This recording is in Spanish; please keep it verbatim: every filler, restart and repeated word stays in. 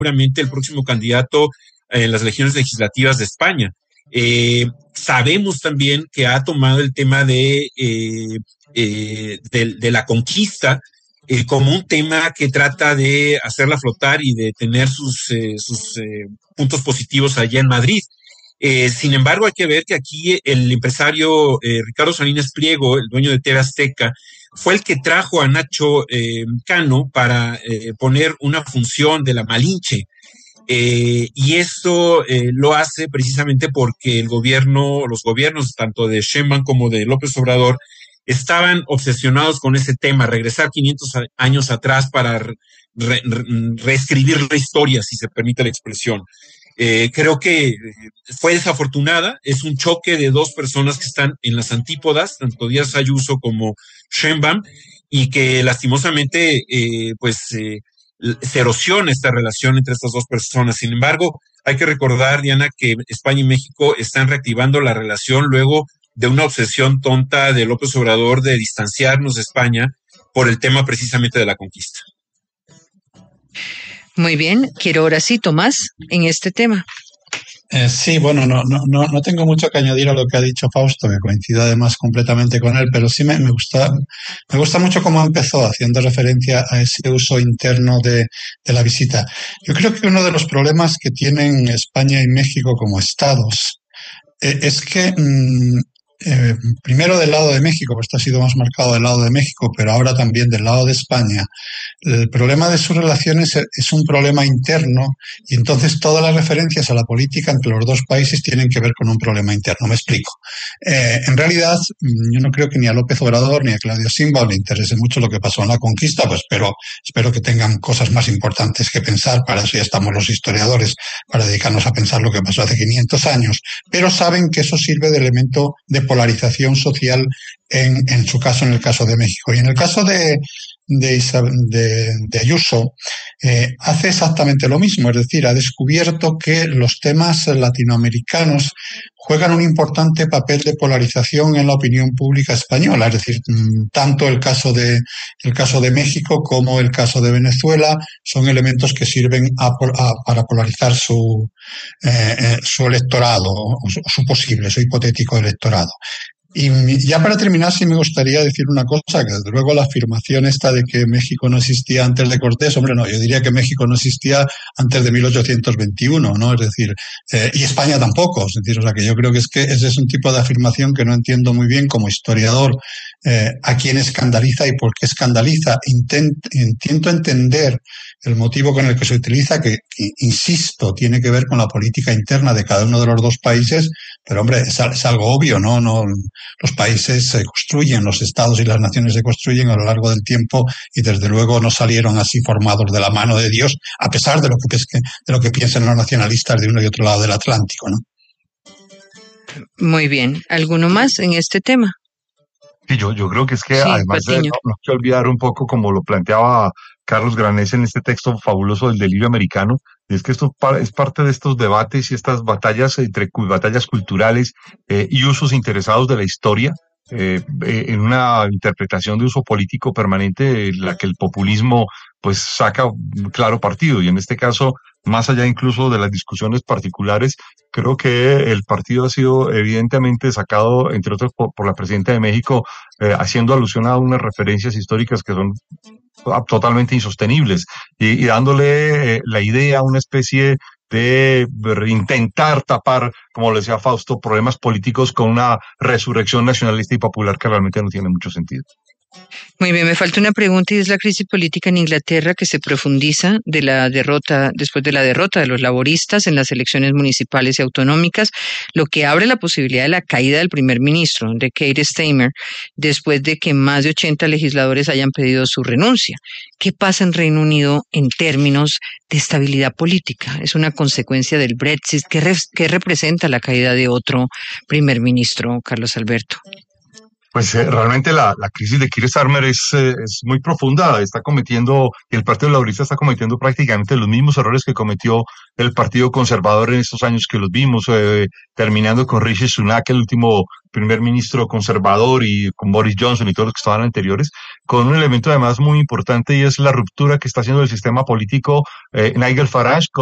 seguramente el próximo candidato en las elecciones legislativas de España. Eh, sabemos también que ha tomado el tema de, eh, eh, de, de la conquista eh, como un tema que trata de hacerla flotar y de tener sus, eh, sus eh, puntos positivos allá en Madrid. Eh, sin embargo, hay que ver que aquí el empresario eh, Ricardo Salinas Pliego, el dueño de T V Azteca, fue el que trajo a Nacho eh, Cano para eh, poner una función de la Malinche. Eh, y esto eh, lo hace precisamente porque el gobierno, los gobiernos tanto de Sheinbaum como de López Obrador estaban obsesionados con ese tema, regresar quinientos años atrás para re, re, reescribir la historia, si se permite la expresión. Eh, creo que fue desafortunada, es un choque de dos personas que están en las antípodas, tanto Díaz Ayuso como Sheinbaum, y que lastimosamente eh, pues eh, se erosiona esta relación entre estas dos personas. Sin embargo, hay que recordar, Diana, que España y México están reactivando la relación luego de una obsesión tonta de López Obrador de distanciarnos de España por el tema precisamente de la conquista. Muy bien, quiero ahora sí, Tomás, en este tema. Eh, sí, bueno, no, no, no, no tengo mucho que añadir a lo que ha dicho Fausto, que coincido además completamente con él, pero sí me, me gusta, me gusta mucho cómo empezó haciendo referencia a ese uso interno de, de la visita. Yo creo que uno de los problemas que tienen España y México como estados eh, es que mmm, Eh, primero del lado de México, pues esto ha sido más marcado del lado de México, pero ahora también del lado de España. El problema de sus relaciones es un problema interno y entonces todas las referencias a la política entre los dos países tienen que ver con un problema interno. Me explico. Eh, en realidad, yo no creo que ni a López Obrador ni a Claudio Sheinbaum le interese mucho lo que pasó en la conquista, pues pero espero que tengan cosas más importantes que pensar. Para eso ya estamos los historiadores, para dedicarnos a pensar lo que pasó hace quinientos años. Pero saben que eso sirve de elemento de polarización social en, en su caso, en el caso de México. Y en el caso de, de, de, de Ayuso, eh, hace exactamente lo mismo, es decir, ha descubierto que los temas latinoamericanos juegan un importante papel de polarización en la opinión pública española, es decir, tanto el caso de, el caso de México como el caso de Venezuela son elementos que sirven a, a, para polarizar su, eh, su electorado, o su, su posible, su hipotético electorado. Y ya para terminar, sí me gustaría decir una cosa, que desde luego la afirmación esta de que México no existía antes de Cortés, hombre, no, yo diría que México no existía antes de mil ochocientos veintiuno, ¿no? Es decir, eh, y España tampoco, es decir, o sea, que yo creo que es que ese es un tipo de afirmación que no entiendo muy bien como historiador eh, a quién escandaliza y por qué escandaliza. Intent, intento entender el motivo con el que se utiliza, que, que, insisto, tiene que ver con la política interna de cada uno de los dos países, pero hombre, es, es algo obvio, ¿no? No, los países se construyen, los estados y las naciones se construyen a lo largo del tiempo y desde luego no salieron así formados de la mano de Dios, a pesar de lo que, de lo que piensan los nacionalistas de uno y otro lado del Atlántico, ¿no? Muy bien. ¿Alguno más en este tema? Sí, yo, yo creo que es que Sí, además de, no, no hay que olvidar un poco como lo planteaba Carlos Granés en este texto fabuloso del delirio americano, y es que esto es parte de estos debates y estas batallas entre batallas culturales eh, y usos interesados de la historia, eh, eh, en una interpretación de uso político permanente en la que el populismo pues saca claro partido, y en este caso, más allá incluso de las discusiones particulares, creo que el partido ha sido evidentemente sacado, entre otros, por, por la presidenta de México, eh, haciendo alusión a unas referencias históricas que son totalmente insostenibles y, y dándole eh, la idea a una especie de intentar tapar, como lo decía Fausto, problemas políticos con una resurrección nacionalista y popular que realmente no tiene mucho sentido. Muy bien, me falta una pregunta y es la crisis política en Inglaterra que se profundiza de la derrota, después de la derrota de los laboristas en las elecciones municipales y autonómicas, lo que abre la posibilidad de la caída del primer ministro, de Keir Starmer, después de que más de ochenta legisladores hayan pedido su renuncia. ¿Qué pasa en Reino Unido en términos de estabilidad política? ¿Es una consecuencia del Brexit? ¿Qué, re- qué representa la caída de otro primer ministro, Carlos Alberto? Pues eh, realmente la, la crisis de Keir Starmer es, eh, es muy profunda. Está cometiendo, el Partido Laborista está cometiendo prácticamente los mismos errores que cometió el Partido Conservador en estos años que los vimos, eh, terminando con Rishi Sunak, el último primer ministro conservador, y con Boris Johnson y todos los que estaban anteriores, con un elemento además muy importante, y es la ruptura que está haciendo el sistema político eh, Nigel Farage